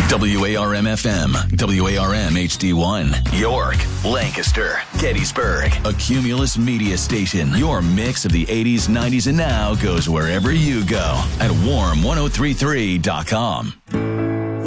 WARM-FM, WARM-HD1, York, Lancaster, Gettysburg, a Cumulus Media station. Your mix of the 80s, 90s, and now goes wherever you go at warm1033.com.